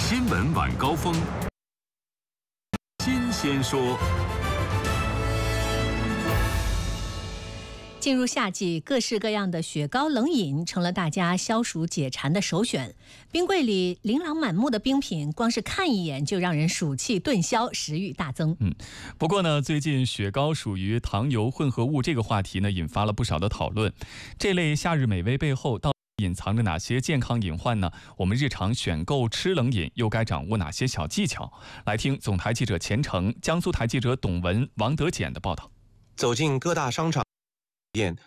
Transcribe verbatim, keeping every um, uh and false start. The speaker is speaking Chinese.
新闻晚高峰，新鲜说。 进入夏季，各式各样的雪糕冷饮成了大家消暑解馋的首选。冰柜里琳琅满目的冰品，光是看一眼就让人暑气顿消，食欲大增。 嗯，不过呢，最近雪糕属于糖油混合物这个话题呢，引发了不少的讨论。这类夏日美味背后到底隐藏着哪些健康隐患呢？我们日常选购吃冷饮又该掌握哪些小技巧？来听总台记者钱成、江苏台记者董文、王德简的报道。 走进各大商场店，